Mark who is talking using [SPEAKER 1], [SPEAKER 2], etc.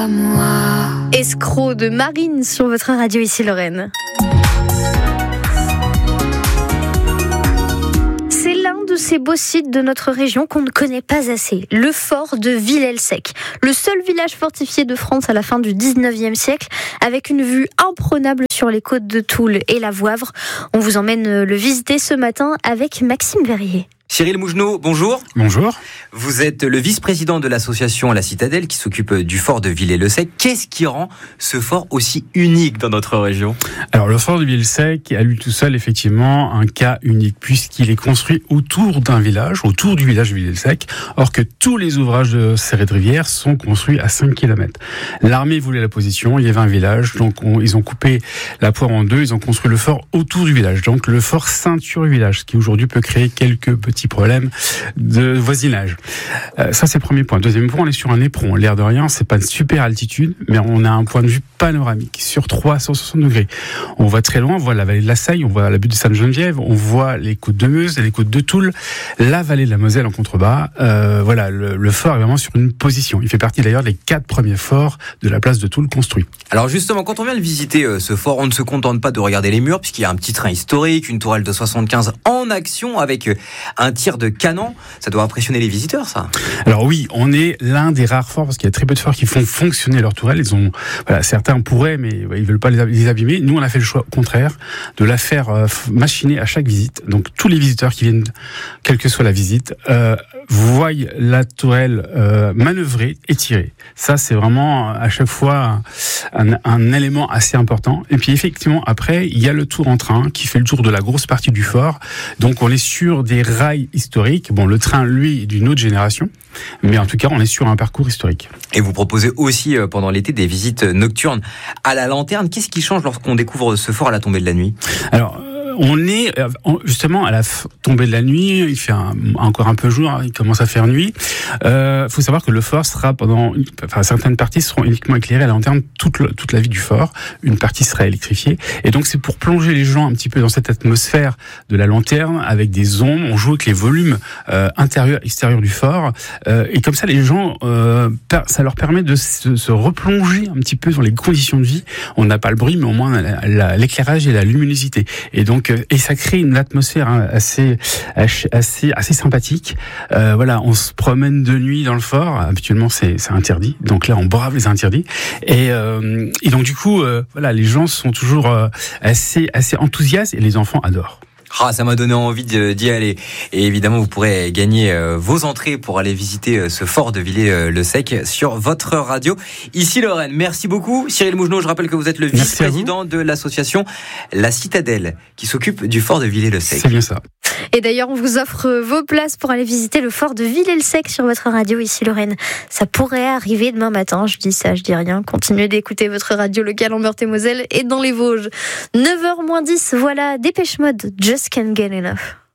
[SPEAKER 1] à moi.
[SPEAKER 2] Escroc de Marine sur votre radio, ici Lorraine. C'est l'un de ces beaux sites de notre région qu'on ne connaît pas assez, le fort de Villers-le-Sec. Le seul village fortifié de France à la fin du 19e siècle, avec une vue imprenable sur les côtes de Toul et la Voivre. On vous emmène le visiter ce matin avec Maxime Verrier.
[SPEAKER 3] Cyril Mougenot, bonjour.
[SPEAKER 4] Bonjour.
[SPEAKER 3] Vous êtes le vice-président de l'association La Citadelle qui s'occupe du fort de Villers-le-Sec. Qu'est-ce qui rend ce fort aussi unique dans notre région ?
[SPEAKER 4] Alors le fort de Villers-le-Sec est à lui tout seul effectivement un cas unique puisqu'il est construit autour d'un village, autour du village de Villers-le-Sec, or que tous les ouvrages de Serré de Rivière sont construits à 5 km. L'armée voulait la position, il y avait un village, donc ils ont coupé la poire en deux, ils ont construit le fort autour du village, donc le fort ceinture du village, ce qui aujourd'hui peut créer quelques petits problèmes de voisinage. Ça, c'est le premier point. Deuxième point, on est sur un éperon. L'air de rien, c'est pas une super altitude, mais on a un point de vue panoramique sur 360 degrés. On voit très loin, on voit la vallée de la Seille, on voit la butte de Sainte-Geneviève, on voit les côtes de Meuse, les côtes de Toul, la vallée de la Moselle en contrebas. Voilà, le fort est vraiment sur une position. Il fait partie d'ailleurs des 4 premiers forts de la place de Toul construits.
[SPEAKER 3] Alors justement, quand on vient de visiter ce fort, on ne se contente pas de regarder les murs, puisqu'il y a un petit train historique, une tourelle de 75 en action avec un tir de canon. Ça doit impressionner les visiteurs, ça.
[SPEAKER 4] Alors oui, on est l'un des rares forts, parce qu'il y a très peu de forts qui font fonctionner leur tourelle. Certains pourraient, mais ils veulent pas les abîmer. Nous, on a fait le choix contraire de la faire machiner à chaque visite. Donc tous les visiteurs qui viennent, quelle que soit la visite, voient la tourelle manœuvrer et tirer. Ça, c'est vraiment à chaque fois un élément assez important. Et puis effectivement, après, il y a le tour en train qui fait le tour de la grosse partie du fort. Donc on est sur des rails historiques. Bon, le train, lui, est d'une autre génération. Mais en tout cas, on est sur un parcours historique.
[SPEAKER 3] Et vous proposez aussi pendant l'été des visites nocturnes à la lanterne. Qu'est-ce qui change lorsqu'on découvre ce fort à la tombée de la nuit ?
[SPEAKER 4] Alors, on est justement à la tombée de la nuit, il fait encore un peu jour, il commence à faire nuit. Faut savoir que le fort sera certaines parties seront uniquement éclairées à la lanterne toute la vie du fort. Une partie sera électrifiée. Et donc c'est pour plonger les gens un petit peu dans cette atmosphère de la lanterne avec des ombres. On joue avec les volumes intérieurs, extérieurs du fort. Et comme ça, les gens, ça leur permet de se replonger un petit peu dans les conditions de vie. On n'a pas le bruit, mais au moins l'éclairage et la luminosité. Et donc et ça crée une atmosphère assez sympathique. Voilà, on se promène de nuit dans le fort. Habituellement, c'est interdit. Donc là, on brave les interdits. Et donc du coup, voilà, les gens sont toujours assez enthousiastes et les enfants adorent.
[SPEAKER 3] Ah, ça m'a donné envie d'y aller. Et évidemment, vous pourrez gagner vos entrées pour aller visiter ce fort de Villers-le-Sec sur votre radio. Ici Lorraine, merci beaucoup. Cyril Mougenot, je rappelle que vous êtes le vice-président de l'association La Citadelle qui s'occupe du fort de Villers-le-Sec.
[SPEAKER 4] C'est bien ça.
[SPEAKER 2] Et d'ailleurs, on vous offre vos places pour aller visiter le fort de Villers-le-Sec sur votre radio, ici Lorraine. Ça pourrait arriver demain matin, je dis ça, je dis rien. Continuez d'écouter votre radio locale en Meurthe-et-Moselle et dans les Vosges. 9h moins 10, voilà, Dépêche Mode, Just Can't Get Enough.